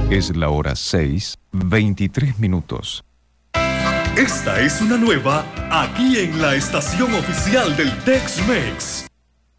Es la hora 6:23. Esta es una nueva aquí en la estación oficial del Tex-Mex.